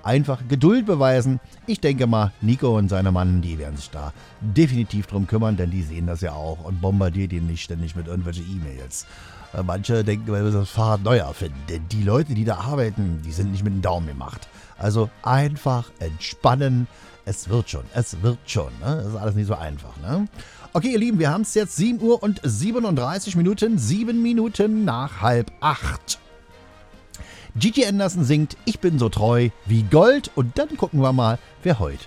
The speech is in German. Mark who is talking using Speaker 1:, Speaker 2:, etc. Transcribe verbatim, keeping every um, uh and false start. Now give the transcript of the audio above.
Speaker 1: einfach Geduld beweisen. Ich denke mal, Nico und seine Mann, die werden sich da definitiv drum kümmern, denn die sehen das ja auch und bombardiert ihn nicht ständig mit irgendwelchen E-Mails. Manche denken, weil wir das Fahrrad neu erfinden, denn die Leute, die da arbeiten, die sind nicht mit dem Daumen gemacht. Also einfach entspannen. Es wird schon, es wird schon. Ne? Das ist alles nicht so einfach. Ne? Okay, ihr Lieben, wir haben es jetzt sieben Uhr und siebenunddreißig Minuten, sieben Minuten nach halb acht. Gigi Anderson singt Ich bin so treu wie Gold und dann gucken wir mal, wer heute